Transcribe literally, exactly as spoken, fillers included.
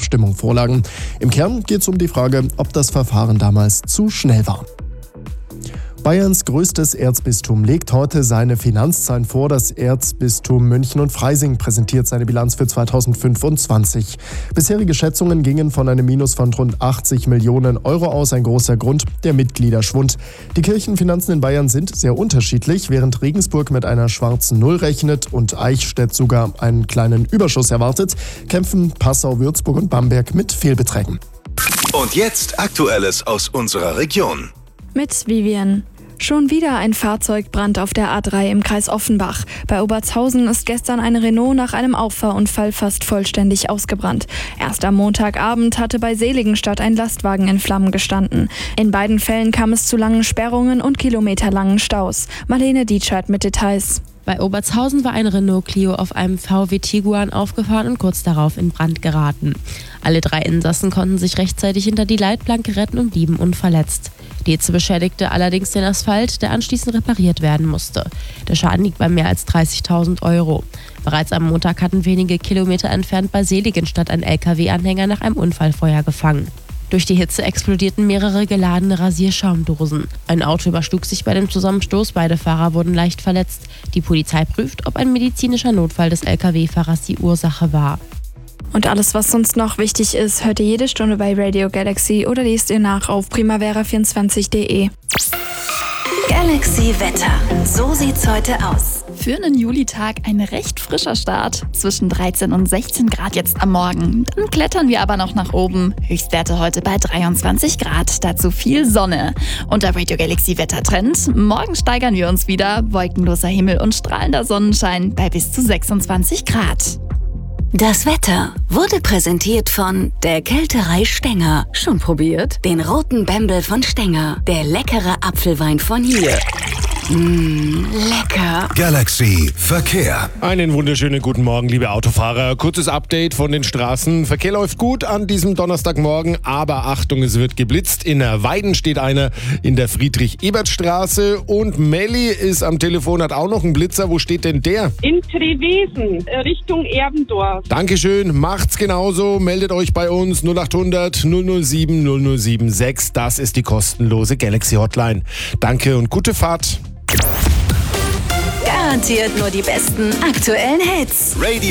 Abstimmung vorlagen. Im Kern geht es um die Frage, ob das Verfahren damals zu schnell war. Bayerns größtes Erzbistum legt heute seine Finanzzahlen vor. Das Erzbistum München und Freising präsentiert seine Bilanz für zweitausendfünfundzwanzig. Bisherige Schätzungen gingen von einem Minus von rund achtzig Millionen Euro aus. Ein großer Grund, der Mitgliederschwund. Die Kirchenfinanzen in Bayern sind sehr unterschiedlich. Während Regensburg mit einer schwarzen Null rechnet und Eichstätt sogar einen kleinen Überschuss erwartet, kämpfen Passau, Würzburg und Bamberg mit Fehlbeträgen. Und jetzt Aktuelles aus unserer Region. Mit Vivian. Schon wieder ein Fahrzeugbrand auf der A drei im Kreis Offenbach. Bei Obertshausen ist gestern ein Renault nach einem Auffahrunfall fast vollständig ausgebrannt. Erst am Montagabend hatte bei Seligenstadt ein Lastwagen in Flammen gestanden. In beiden Fällen kam es zu langen Sperrungen und kilometerlangen Staus. Marlene Dietschert mit Details. Bei Obertshausen war ein Renault Clio auf einem V W Tiguan aufgefahren und kurz darauf in Brand geraten. Alle drei Insassen konnten sich rechtzeitig hinter die Leitplanke retten und blieben unverletzt. Die Hitze beschädigte allerdings den Asphalt, der anschließend repariert werden musste. Der Schaden liegt bei mehr als dreißigtausend Euro. Bereits am Montag hatten wenige Kilometer entfernt bei Seligenstadt ein L K W-Anhänger nach einem Unfall Feuer gefangen. Durch die Hitze explodierten mehrere geladene Rasierschaumdosen. Ein Auto überschlug sich bei dem Zusammenstoß, beide Fahrer wurden leicht verletzt. Die Polizei prüft, ob ein medizinischer Notfall des L K W-Fahrers die Ursache war. Und alles, was sonst noch wichtig ist, hört ihr jede Stunde bei Radio Galaxy oder lest ihr nach auf primavera vierundzwanzig punkt de. Galaxy Wetter. So sieht's heute aus. Für einen Julitag ein recht frischer Start. Zwischen dreizehn und sechzehn Grad jetzt am Morgen. Dann klettern wir aber noch nach oben. Höchstwerte heute bei dreiundzwanzig Grad. Dazu viel Sonne. Und der Radio Galaxy Wettertrend. Morgen steigern wir uns wieder. Wolkenloser Himmel und strahlender Sonnenschein bei bis zu sechsundzwanzig Grad. Das Wetter wurde präsentiert von der Kälterei Stenger. Schon probiert? Den roten Bembel von Stenger. Der leckere Apfelwein von hier. Mmh, lecker. Galaxy Verkehr. Einen wunderschönen guten Morgen, liebe Autofahrer. Kurzes Update von den Straßen. Verkehr läuft gut an diesem Donnerstagmorgen, aber Achtung, es wird geblitzt. In der Weiden steht einer in der Friedrich-Ebert-Straße und Melli ist am Telefon, hat auch noch einen Blitzer. Wo steht denn der? In Trewesen, Richtung Erbendorf. Dankeschön, macht's genauso. Meldet euch bei uns null acht hundert null null sieben null null sieben sechs. Das ist die kostenlose Galaxy Hotline. Danke und gute Fahrt. Garantiert nur die besten aktuellen Hits. Radio